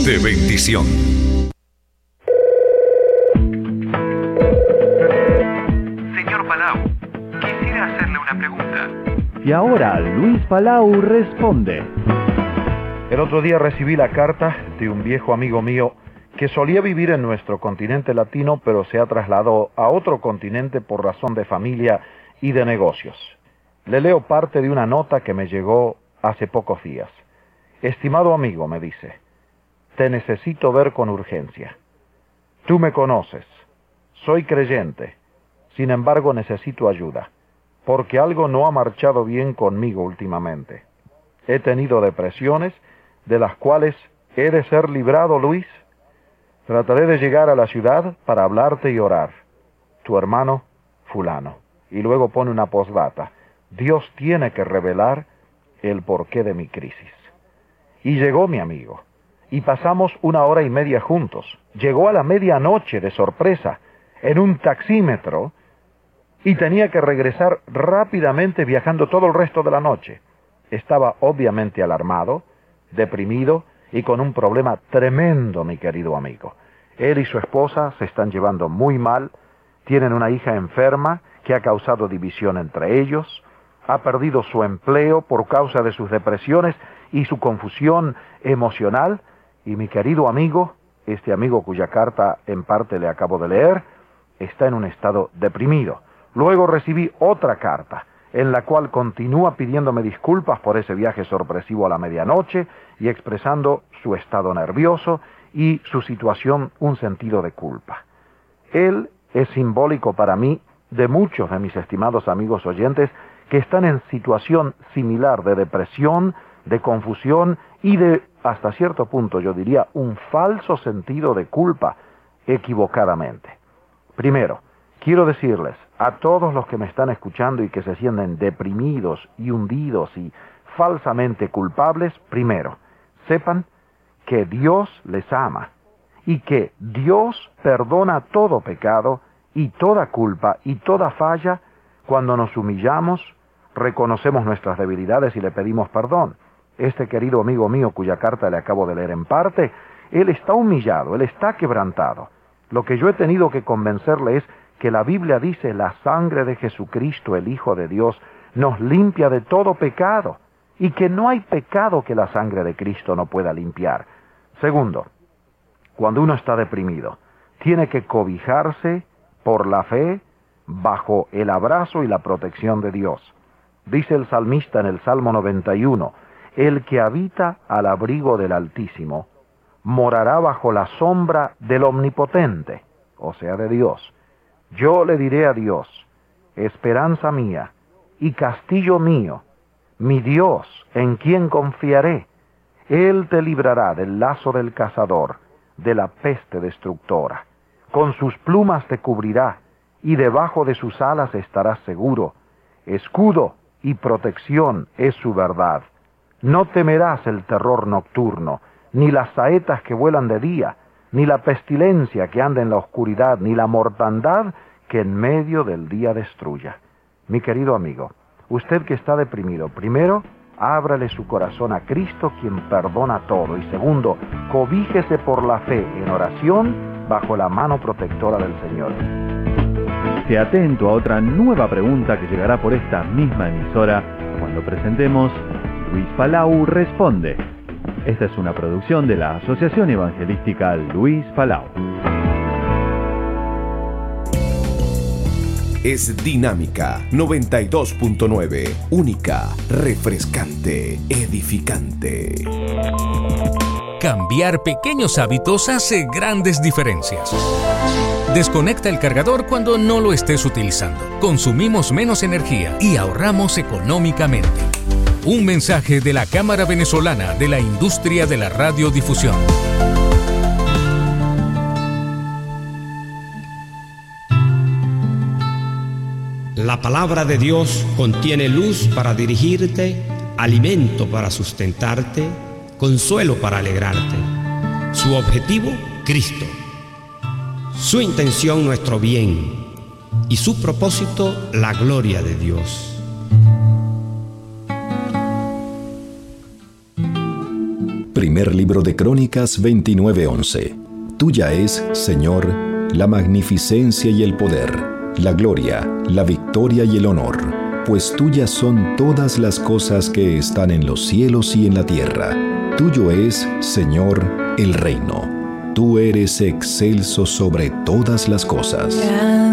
de bendición. Señor Palau, quisiera hacerle una pregunta. Y ahora Luis Palau responde. El otro día recibí la carta de un viejo amigo mío que solía vivir en nuestro continente latino, pero se ha trasladado a otro continente por razón de familia y de negocios. Le leo parte de una nota que me llegó hace pocos días. Estimado amigo, me dice, te necesito ver con urgencia. Tú me conoces, soy creyente, sin embargo necesito ayuda, porque algo no ha marchado bien conmigo últimamente. He tenido depresiones, de las cuales he de ser librado, Luis. Trataré de llegar a la ciudad para hablarte y orar. Tu hermano, fulano. Y luego pone una postdata. Dios tiene que revelar el porqué de mi crisis. Y llegó mi amigo. Y pasamos 1 hora y media juntos. Llegó a la medianoche de sorpresa, en un taxímetro, y tenía que regresar rápidamente viajando todo el resto de la noche. Estaba obviamente alarmado, deprimido y con un problema tremendo, mi querido amigo. Él y su esposa se están llevando muy mal, tienen una hija enferma que ha causado división entre ellos, ha perdido su empleo por causa de sus depresiones y su confusión emocional, y mi querido amigo, este amigo cuya carta en parte le acabo de leer, está en un estado deprimido. Luego recibí otra carta, en la cual continúa pidiéndome disculpas por ese viaje sorpresivo a la medianoche y expresando su estado nervioso y su situación, un sentido de culpa. Él es simbólico para mí de muchos de mis estimados amigos oyentes que están en situación similar de depresión, de confusión y de, hasta cierto punto, yo diría, un falso sentido de culpa, equivocadamente. Primero, quiero decirles a todos los que me están escuchando y que se sienten deprimidos y hundidos y falsamente culpables, primero, sepan que Dios les ama y que Dios perdona todo pecado y toda culpa y toda falla cuando nos humillamos, reconocemos nuestras debilidades y le pedimos perdón. Este querido amigo mío cuya carta le acabo de leer en parte, él está humillado, él está quebrantado. Lo que yo he tenido que convencerle es que la Biblia dice, la sangre de Jesucristo, el Hijo de Dios, nos limpia de todo pecado, y que no hay pecado que la sangre de Cristo no pueda limpiar. Segundo, cuando uno está deprimido, tiene que cobijarse por la fe bajo el abrazo y la protección de Dios. Dice el salmista en el Salmo 91, el que habita al abrigo del Altísimo, morará bajo la sombra del Omnipotente, o sea, de Dios. Yo le diré a Dios, esperanza mía y castillo mío, mi Dios, en quien confiaré. Él te librará del lazo del cazador, de la peste destructora. Con sus plumas te cubrirá, y debajo de sus alas estarás seguro. Escudo y protección es su verdad. No temerás el terror nocturno, ni las saetas que vuelan de día, ni la pestilencia que anda en la oscuridad, ni la mortandad que en medio del día destruya. Mi querido amigo, usted que está deprimido, primero, ábrale su corazón a Cristo, quien perdona todo. Y segundo, cobíjese por la fe en oración bajo la mano protectora del Señor. Esté atento a otra nueva pregunta que llegará por esta misma emisora cuando presentemos Luis Palau Responde. Esta es una producción de la Asociación Evangelística Luis Palau. Es dinámica 92.9, única, refrescante, edificante. Cambiar pequeños hábitos hace grandes diferencias. Desconecta el cargador cuando no lo estés utilizando. Consumimos menos energía y ahorramos económicamente. Un mensaje de la Cámara Venezolana de la Industria de la Radiodifusión. La palabra de Dios contiene luz para dirigirte, alimento para sustentarte, consuelo para alegrarte. Su objetivo, Cristo. Su intención, nuestro bien. Y su propósito, la gloria de Dios. Primer libro de Crónicas 29:11. Tuya es, Señor, la magnificencia y el poder, la gloria, la victoria y el honor, pues tuyas son todas las cosas que están en los cielos y en la tierra. Tuyo es, Señor, el reino. Tú eres excelso sobre todas las cosas.